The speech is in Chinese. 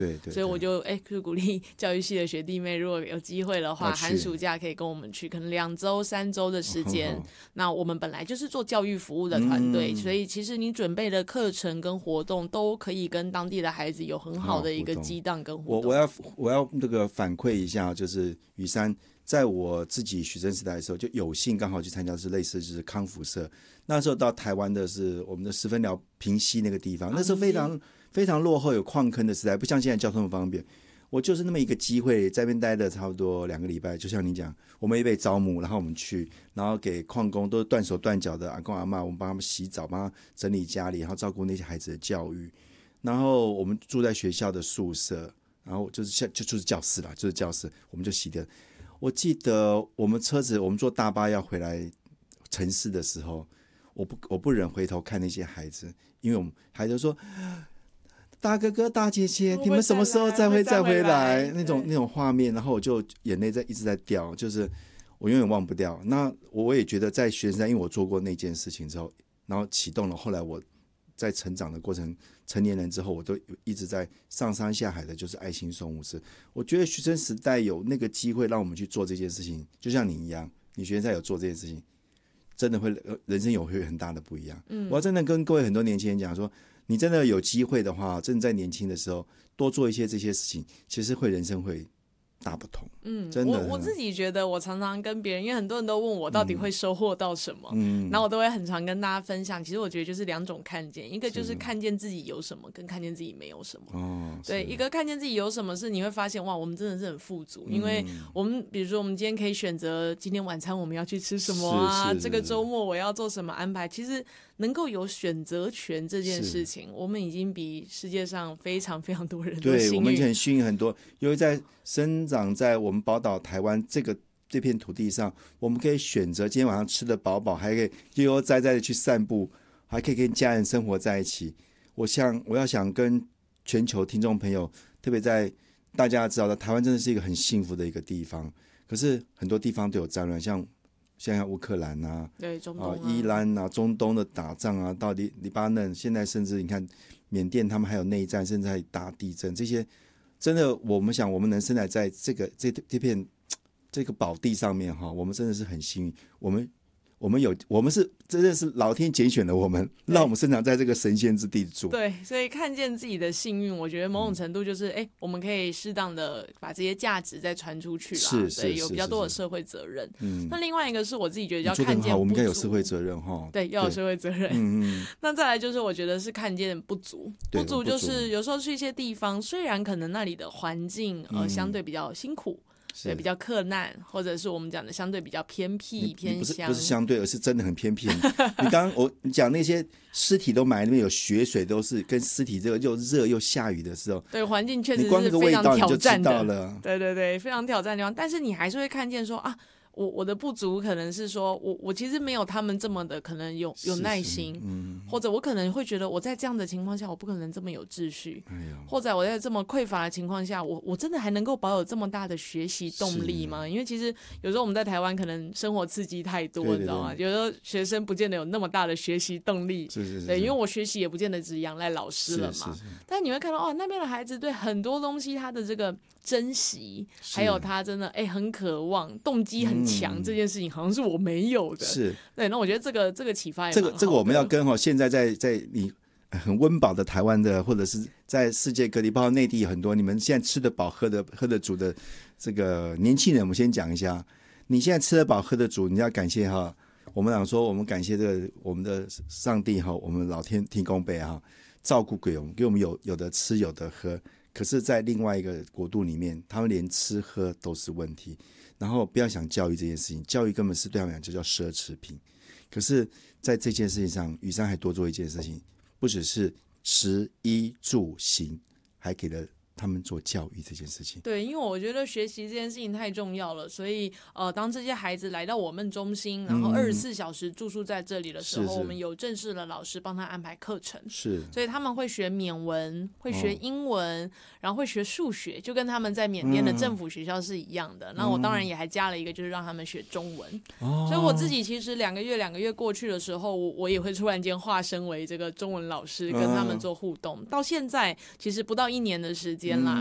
对对， 所以我就鼓励教育系的学弟妹，如果有机会的话，寒暑假可以跟我们去，可能2周3周的时间。那我们本来就是做教育服务的团队，所以其实你准备的课程跟活动都可以跟当地的孩子有很好的一个激荡跟互动。 我要那个反馈一下，就是雨珊，在我自己学生时代的时候，就有幸刚好去参加的是类似就是康复社。那时候到台湾的是我们的十分寮平溪那个地方，那时候非常落后，有矿坑的时代，不像现在交通方便。我就是那么一个机会，在那边待了差不多2个礼拜，就像你讲，我们也被招募，然后我们去，然后给矿工都是断手断脚的阿公阿嬷，我们帮他们洗澡，帮他整理家里，然后照顾那些孩子的教育。然后我们住在学校的宿舍，然后就是教室啦，就是教室，我们就洗的。我记得我们坐大巴要回来城市的时候，我不忍回头看那些孩子，因为我们孩子说，大哥哥大姐姐，你们什么时候再回来？那种画面，然后我就眼泪一直在掉，就是我永远忘不掉。那我也觉得在学生时代，因为我做过那件事情之后，然后启动了后来我在成长的过程，成年人之后，我都一直在上山下海的，就是爱心送物资。我觉得学生时代有那个机会让我们去做这件事情，就像你一样，你学生时代有做这件事情，真的会人生会很大的不一样。我要真的跟各位很多年轻人讲说，你真的有机会的话，真的在年轻的时候多做一些这些事情，其实人生会大不同。真的。 我自己觉得，我常常跟别人，因为很多人都问我到底会收获到什么，然后我都会很常跟大家分享。其实我觉得就是2种看见，一个就是看见自己有什么，跟看见自己没有什么。对，一个看见自己有什么是你会发现，哇，我们真的是很富足，因为我们比如说我们今天可以选择今天晚餐我们要去吃什么啊，这个周末我要做什么安排。其实能够有选择权这件事情，我们已经比世界上非常非常多人都幸运。 对，我们很幸运很多，因为在生长在我们宝岛台湾这片土地上，我们可以选择今天晚上吃得饱饱，还可以悠悠哉哉的去散步，还可以跟家人生活在一起。我要想跟全球听众朋友，特别在大家知道的，台湾真的是一个很幸福的一个地方。可是很多地方都有战乱，像乌克兰啊， 对，中东伊朗啊，中东的打仗啊，到黎巴嫩，现在甚至你看缅甸，他们还有内战，甚至还大地震，这些真的，我们想我们能生在这片这个宝地上面哈，我们真的是很幸运，我们是真的是老天拣选了我们，让我们生长在这个神仙之地住。 对，所以看见自己的幸运，我觉得某种程度就是我们可以适当的把这些价值再传出去啦。对，有比较多的社会责任。那另外一个是我自己觉得要看见不足， 我们应该有社会责任哈。 对，要有社会责任。那再来就是我觉得是看见不足，不足就是有时候去一些地方，虽然可能那里的环境相对比较辛苦。对，比较克难，或者是我们讲的相对比较偏僻偏乡， 不是相对，而是真的很偏僻。你讲那些尸体都埋，里面有血水，都是跟尸体这个又热又下雨的时候， 对，环境确实是光那个味道你就知道了。 对对对，非常挑战的地方，但是你还是会看见说啊。我的不足可能是说我其实没有他们这么的可能有耐心，或者我可能会觉得我在这样的情况下我不可能这么有秩序，或者我在这么匮乏的情况下我真的还能够保有这么大的学习动力吗？因为其实有时候我们在台湾可能生活刺激太多，你知道吗？有时候学生不见得有那么大的学习动力，对，因为我学习也不见得只仰赖老师了嘛。但你会看到那边的孩子对很多东西他的这个珍惜，还有他真的很渴望，动机很强，这件事情好像是我没有的。 是， 对，那我觉得这个启发也蛮好的。 这个我们要跟现在在你很温饱的台湾的，或者是在世界各地，包括内地很多，你们现在吃得饱、喝得足的这个年轻人，我们先讲一下，你现在吃得饱、喝得足，你要感谢我们讲说，我们感谢这个我们的上帝我们老天天公伯照顾给我们有的吃有的喝。可是在另外一个国度里面，他们连吃喝都是问题，然后不要想教育这件事情，教育根本是对他们讲就叫奢侈品。可是在这件事情上，雨珊还多做一件事情，不只是食衣住行，还给了他们做教育这件事情。 对，因为我觉得学习这件事情太重要了，所以当这些孩子来到我们中心，然后24小时住宿在这里的时候，我们有正式的老师帮他安排课程，所以他们会学缅文，会学英文，然后会学数学，就跟他们在缅甸的政府学校是一样的。那我当然也还加了一个，就是让他们学中文。所以我自己其实2个月过去的时候，我也会突然间化身为这个中文老师，跟他们做互动。到现在其实不到1年的时间。 间啦。